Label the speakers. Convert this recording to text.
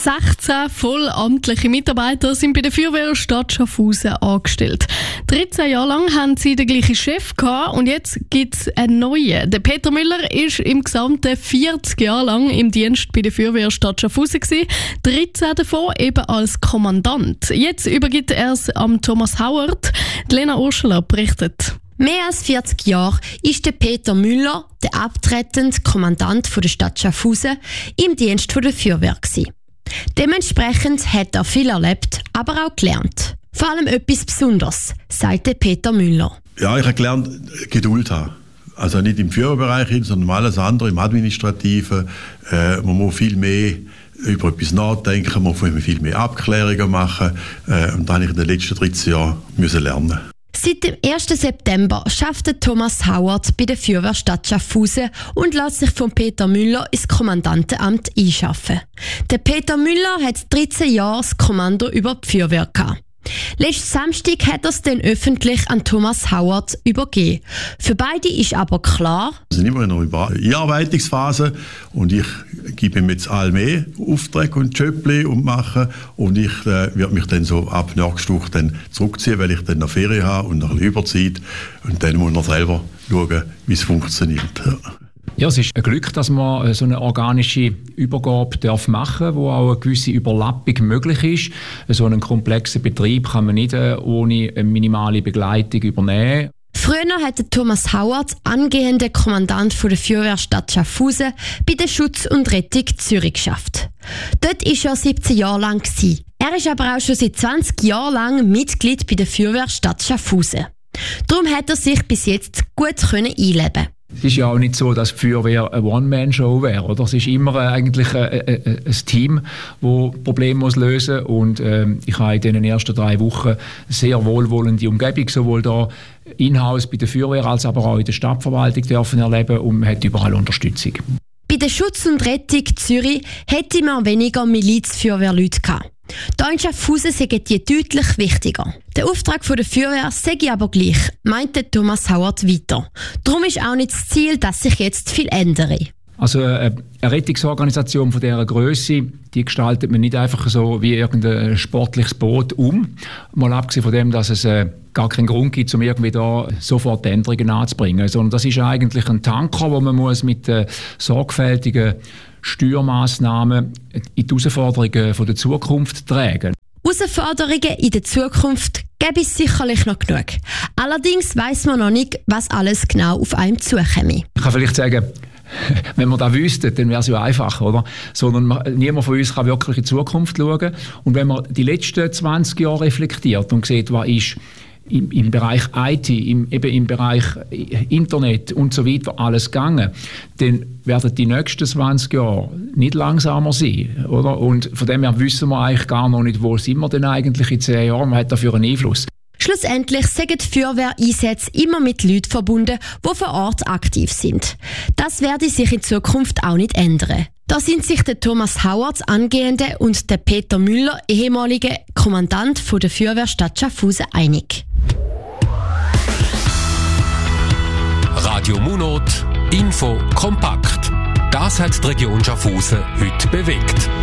Speaker 1: 16 vollamtliche Mitarbeiter sind bei der Feuerwehr Stadt Schaffhausen angestellt. 13 Jahre lang haben sie den gleichen Chef gehabt und jetzt gibt es einen neuen. Der Peter Müller ist im gesamten 40 Jahre lang im Dienst bei der Feuerwehr Stadt Schaffhausen gewesen, 13 davon eben als Kommandant. Jetzt übergibt er es am Thomas Hauert. Lena Urschler berichtet.
Speaker 2: Mehr als 40 Jahre ist der Peter Müller, der abtretende Kommandant der Stadt Schaffhausen, im Dienst der Feuerwehr gewesen. Dementsprechend hat er viel erlebt, aber auch gelernt. Vor allem etwas Besonderes, sagte Peter Müller.
Speaker 3: Ja, ich habe gelernt, Geduld haben. Also nicht im Feuerwehrbereich, sondern alles andere, im Administrativen. Man muss viel mehr über etwas nachdenken, man muss viel mehr Abklärungen machen. Und das habe ich in den letzten 13 Jahren lernen.
Speaker 2: Seit dem 1. September arbeitet Thomas Hauert bei der Feuerwehr Stadt Schaffhausen und lässt sich von Peter Müller ins Kommandantenamt einschaffen. Der Peter Müller hat 13 Jahre das Kommando über die Feuerwehr gehabt. Letzten Samstag hat er es dann öffentlich an Thomas Hauert übergeben. Für beide ist aber klar,
Speaker 3: wir sind immer noch in der Einarbeitungsphase und ich gebe ihm jetzt all mehr Aufträge und Jobli und machen und ich werde mich dann so ab nächster Woche dann zurückziehen, weil ich dann noch Ferien habe und noch ein bisschen Überzeit und dann muss er selber schauen, wie es funktioniert.
Speaker 4: Ja, es ist ein Glück, dass man so eine organische Übergabe machen darf, wo auch eine gewisse Überlappung möglich ist. So einen komplexen Betrieb kann man nicht ohne eine minimale Begleitung übernehmen.
Speaker 2: Früher hat Thomas Hauert, angehender Kommandant der Feuerwehr Stadt Schaffhausen, bei der Schutz und Rettung Zürich geschafft. Dort war er 17 Jahre lang. Er ist aber auch schon seit 20 Jahren lang Mitglied bei der Feuerwehr Stadt Schaffhausen. Darum hat er sich bis jetzt gut einleben.
Speaker 4: Es ist ja auch nicht so, dass die Feuerwehr eine One-Man-Show wäre. Oder? Es ist immer eigentlich ein Team, das Probleme lösen muss. Und ich habe in den ersten 3 Wochen eine sehr wohlwollende Umgebung, sowohl da in-house bei der Feuerwehr als aber auch in der Stadtverwaltung dürfen erleben und man hat überall Unterstützung.
Speaker 2: Bei der Schutz und Rettung Zürich hätte man weniger Milizfeuerwehrleute gehabt. Hier in Schaffhausen sind die deutlich wichtiger. Der Auftrag der Feuerwehr sei aber gleich, meinte Thomas Hauert weiter. Darum ist auch nicht das Ziel, dass sich jetzt viel ändere.
Speaker 4: Also eine Rettungsorganisation von dieser Grösse, die gestaltet man nicht einfach so wie irgendein sportliches Boot um. Mal abgesehen von dem, dass es gar keinen Grund gibt, um irgendwie da sofort Änderungen anzubringen. Sondern das ist eigentlich ein Tanker, wo man muss mit sorgfältigen Steuermaßnahmen in die Herausforderungen der Zukunft tragen.
Speaker 2: Herausforderungen in der Zukunft gäbe es sicherlich noch genug. Allerdings weiss man noch nicht, was alles genau auf einem zukäme.
Speaker 4: Ich kann vielleicht sagen, wenn wir das wüssten, dann wäre es ja einfacher, oder? Sondern niemand von uns kann wirklich in die Zukunft schauen. Und wenn man die letzten 20 Jahre reflektiert und sieht, was ist im Bereich IT, im Bereich Internet und so weiter alles gegangen, dann werden die nächsten 20 Jahre nicht langsamer sein, oder? Und von dem her wissen wir eigentlich gar noch nicht, wo sind wir denn eigentlich in 10 Jahren, man hat dafür einen Einfluss.
Speaker 2: Schlussendlich sind die Feuerwehreinsätze immer mit Leuten verbunden, die vor Ort aktiv sind. Das werde sich in Zukunft auch nicht ändern. Da sind sich der Thomas Hauert, angehende, und der Peter Müller, ehemalige Kommandant der Feuerwehr Stadt Schaffhausen, einig.
Speaker 5: Radio Munot, Info kompakt. Das hat die Region Schaffhausen heute bewegt.